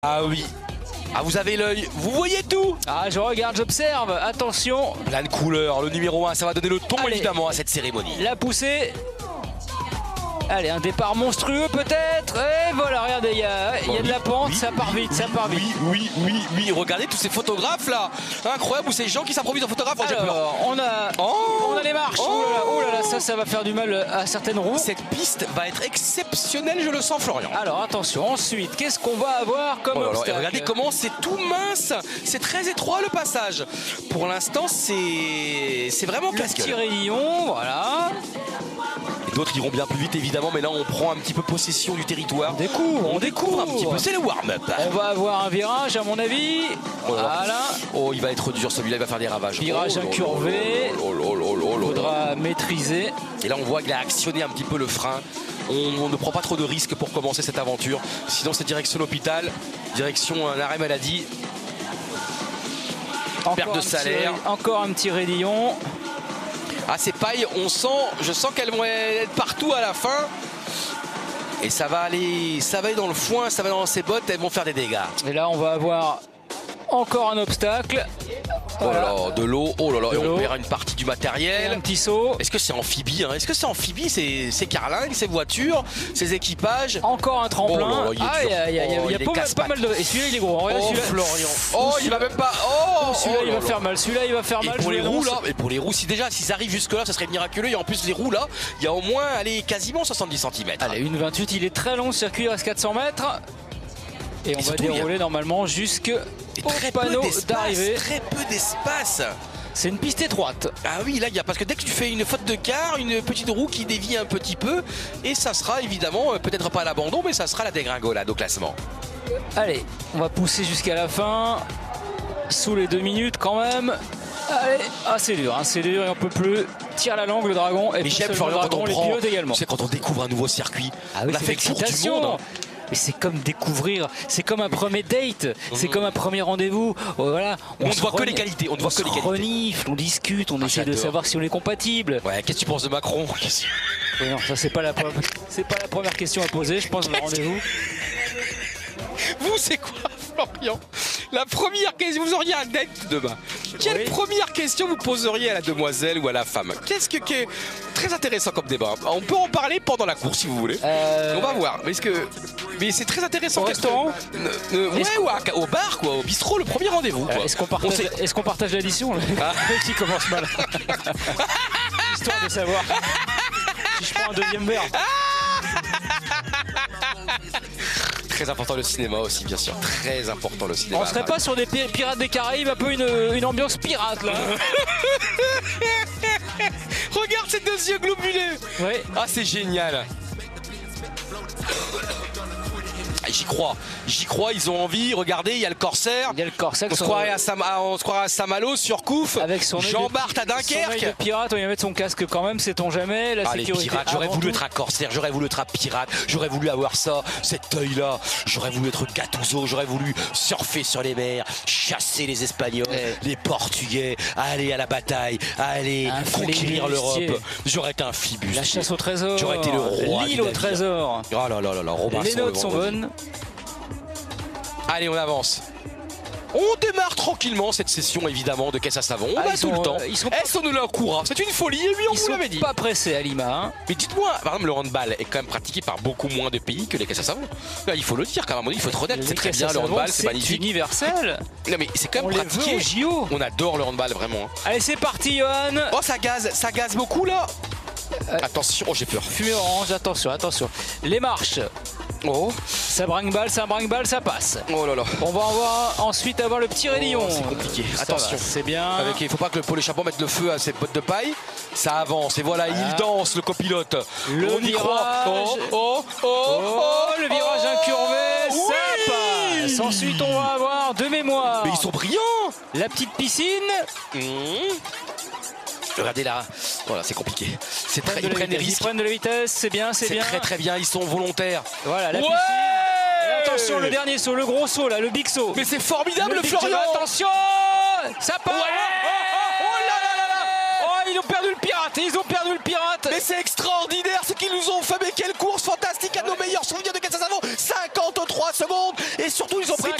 Ah oui. Ah, vous avez l'œil, vous voyez tout. Ah, je regarde, j'observe, attention. Plein de couleurs, le numéro 1, ça va donner le ton. Allez, évidemment à cette cérémonie. La poussée. Allez, un départ monstrueux peut-être. Et voilà, regardez, il y a de la pente, oui, ça part vite, ça part vite. Oui, regardez tous ces photographes là. Incroyable, ou ces gens qui s'improvisent en photographe. Alors, on a les marches. Oh là là, ça va faire du mal à certaines roues. Cette piste va être exceptionnelle, je le sens, Florian. Alors attention, ensuite, qu'est-ce qu'on va avoir comme obstacle? Regardez comment c'est tout mince. C'est très étroit le passage. Pour l'instant, c'est vraiment casse-gueule. Le petit rayon, voilà. D'autres iront bien plus vite évidemment, mais là on prend un petit peu possession du territoire. On découvre un petit peu, c'est le warm-up. On va avoir un virage à mon avis. Voilà. Oh, il va être dur celui-là, il va faire des ravages. Virage incurvé. Il faudra maîtriser. Et là on voit qu'il a actionné un petit peu le frein. On ne prend pas trop de risques pour commencer cette aventure. Sinon c'est direction l'hôpital, direction un arrêt maladie. Perte de salaire. Encore un petit raidillon. Ah, ces pailles, je sens qu'elles vont être partout à la fin. Et ça va aller dans le foin, ça va dans ses bottes, elles vont faire des dégâts. Et là, on va avoir encore un obstacle. Voilà. Oh là, de l'eau, oh là là, et on perd une partie du matériel. Et un petit saut. Est-ce que c'est amphibie, hein? Est-ce que c'est amphibie, ces carlingues, ces voitures, ces équipages? Encore un tremplin. Oh là, il y a pas mal de... Et celui-là, il est gros. Oh, Florian. Oh, il va même pas... Oh, celui-là, il va faire mal. Celui-là, il va faire mal. Et pour les roues, là, si déjà, s'ils arrivent jusque-là, ça serait miraculeux. Et en plus, les roues, là, il y a au moins, quasiment 70 cm. Allez, 1,28, il est très long, ce circuit, il reste 400 mètres. Et on va dérouler normalement jusqu'au panneau d'arrivée. Très peu d'espace. C'est une piste étroite. Ah oui, là, parce que dès que tu fais une faute de quart, une petite roue qui dévie un petit peu, et ça sera évidemment, peut-être pas l'abandon, mais ça sera la dégringolade au classement. Allez, on va pousser jusqu'à la fin. Sous les 2 minutes quand même. Allez, c'est dur, et on peut plus. Tire la langue le dragon. Et j'aime Florian quand on les pilotes également. C'est quand on découvre un nouveau circuit. On a fait le tour du monde. Mais c'est comme découvrir, c'est comme un premier date, c'est comme un premier rendez-vous. Voilà, on ne voit que les qualités, on renifle, on discute, on essaie de savoir si on est compatible. Ouais, qu'est-ce que tu penses de Macron? Non, ça c'est pas la première question à poser, je pense, dans le rendez-vous. Vous, c'est quoi, Florian? La première question, vous auriez un date demain. Quelle première question vous poseriez à la demoiselle ou à la femme? Qu'est-ce qui est très intéressant comme débat? On peut en parler pendant la course si vous voulez. On va voir. Mais c'est très intéressant. Au restaurant? Ouais, ou au bar, quoi, au bistrot, le premier rendez-vous. Est-ce qu'on partage l'addition? Qui commence mal. Histoire de savoir si je prends un deuxième verre. Très important le cinéma aussi, bien sûr. Très important le cinéma. On serait pas sur des Pirates des Caraïbes, un peu une ambiance pirate là. Regarde ces deux yeux globuleux. Ouais. Ah, c'est génial. J'y crois, ils ont envie. Regardez, il y a le Corsaire. On se croirait à Saint-Malo sur Couf. Avec son Jean-Bart à Dunkerque. Son pirate, il va mettre son casque quand même, sait-on jamais. La sécurité. Les pirates, j'aurais voulu être un Corsaire, j'aurais voulu être un pirate, j'aurais voulu avoir ça, cet œil-là. J'aurais voulu être Gattuso, j'aurais voulu surfer sur les mers, chasser les Espagnols, les Portugais, aller à la bataille, aller conquérir l'Europe. J'aurais été un Phibus. La chasse au trésor. J'aurais été le roi. L'île au trésor. Oh là là là, Robinson. Les notes sont bonnes. Allez, on avance. On démarre tranquillement cette session évidemment de caisse à savon. On a tout le temps. Est-ce qu'on nous l'encourage? C'est une folie, et lui on vous l'avait dit. Ils sont pas pressés à Lima. Hein. Mais dites-moi, par exemple le handball est quand même pratiqué par beaucoup moins de pays que les caisses à savon. Là, il faut le dire, quand même, il faut être honnête, c'est très bien le handball, c'est magnifique. C'est universel. Non mais c'est quand même pratiqué. JO. On adore le handball vraiment. Allez, c'est parti, Johan. Oh, ça gaze beaucoup là. Attention, oh j'ai peur. Fumée orange, attention. Les marches. Oh. Ça brinque-balle, ça passe. Oh là là. On va ensuite avoir le petit raidillon. C'est compliqué. Attention. C'est bien. Il faut pas que le pôle échappement mette le feu à ses bottes de paille. Ça avance et voilà, il danse le copilote. Le virage. Le virage incurvé, ça passe. Ensuite, on va avoir de mémoire. Mais ils sont brillants. La petite piscine. Regardez là, voilà, c'est compliqué. Ils prennent des risques. Ils prennent de la vitesse, c'est bien. C'est très bien, ils sont volontaires. Voilà, la piscine. Et attention, le dernier saut, le gros saut là, le big saut. Mais c'est formidable, le Florian. Attention, ça part. Ils ont perdu le pirate, Mais c'est extraordinaire ce qu'ils nous ont fait, mais quelle course fantastique. fantastique, à nos meilleurs souvenirs de Kassasavo. 53 secondes et surtout ils ont pris